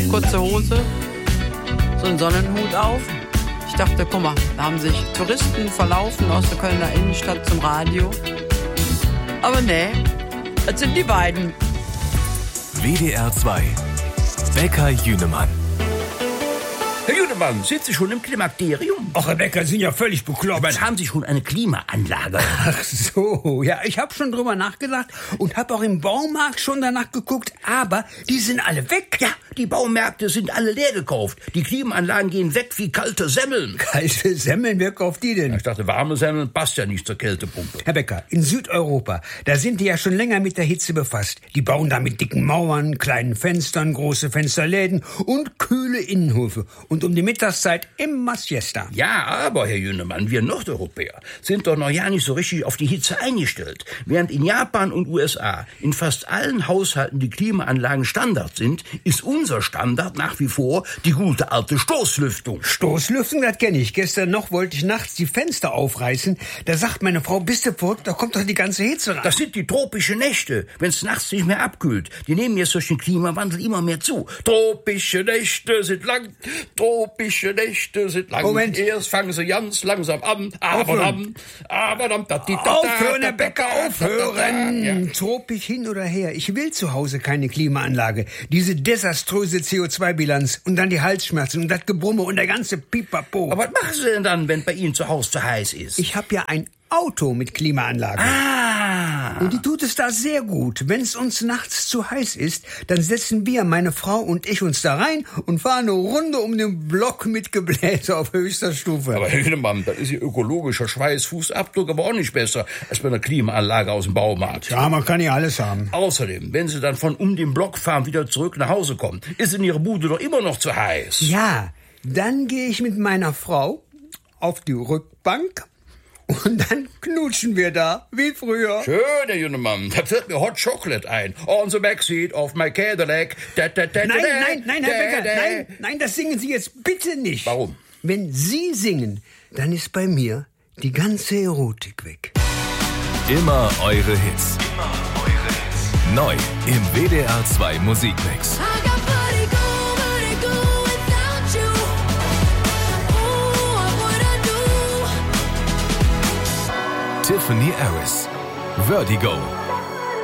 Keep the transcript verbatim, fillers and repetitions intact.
kurze Hose, so einen Sonnenhut auf. Ich dachte, guck mal, da haben sich Touristen verlaufen aus der Kölner Innenstadt zum Radio. Aber nee, das sind die beiden. W D R zwei. Bäcker Jünemann. Herr Jünemann, sind Sie schon im Klimakterium? Ach, Herr Becker, Sie sind ja völlig bekloppt. Aber haben Sie schon eine Klimaanlage? Ach so, ja, ich habe schon drüber nachgedacht und habe auch im Baumarkt schon danach geguckt, aber die sind alle weg. Ja, die Baumärkte sind alle leer gekauft. Die Klimaanlagen gehen weg wie kalte Semmeln. Kalte Semmeln, wer kauft die denn? Ich dachte, warme Semmeln passt ja nicht zur Kältepumpe. Herr Becker, in Südeuropa, da sind die ja schon länger mit der Hitze befasst. Die bauen da mit dicken Mauern, kleinen Fenstern, große Fensterläden und kühle Innenhöfe. Und um die Mittagszeit immer Siesta. Ja, aber, Herr Jünemann, wir Nordeuropäer sind doch noch ja nicht so richtig auf die Hitze eingestellt. Während in Japan und U S A in fast allen Haushalten die Klimaanlagen Standard sind, ist unser Standard nach wie vor die gute alte Stoßlüftung. Stoßlüftung, das kenne ich. Gestern noch wollte ich nachts die Fenster aufreißen. Da sagt meine Frau, bist du verrückt, da kommt doch die ganze Hitze rein. Das sind die tropischen Nächte, wenn es nachts nicht mehr abkühlt. Die nehmen jetzt durch den Klimawandel immer mehr zu. Tropische Nächte sind lang, tropische Nächte sind lang. Moment. Erst fangen sie ganz langsam an, aber dann, aber dann, da, die, da, Aufhören, da, Herr Becker, aufhören! Ja. Tropisch hin oder her. Ich will zu Hause keine Klimaanlage. Diese desaströse C O zwei Bilanz und dann die Halsschmerzen und das Gebrumme und der ganze Pipapo. Aber was machen Sie denn dann, wenn bei Ihnen zu Hause zu heiß ist? Ich habe ja ein Auto mit Klimaanlage. Ah! Und die tut es da sehr gut. Wenn es uns nachts zu heiß ist, dann setzen wir, meine Frau und ich, uns da rein und fahren eine Runde um den Block mit Gebläse auf höchster Stufe. Aber Herr Hünemann, das ist Ihr ökologischer Schweißfußabdruck aber auch nicht besser als bei einer Klimaanlage aus dem Baumarkt. Ja, man kann ja alles haben. Außerdem, wenn Sie dann von um den Block fahren wieder zurück nach Hause kommen, ist in Ihrer Bude doch immer noch zu heiß. Ja, dann gehe ich mit meiner Frau auf die Rückbank und dann knutschen wir da, wie früher. Schön, Herr Jünemann. Da fällt mir Hot Chocolate ein. On the backseat of my Cadillac. Da, da, da, Nein, da, nein, nein, da, Herr Becker, da. nein, nein, das singen Sie jetzt bitte nicht. Warum? Wenn Sie singen, dann ist bei mir die ganze Erotik weg. Immer eure Hits. Immer eure Hits. Neu im W D R zwei Musikmix. Tiffany Harris. Vertigo.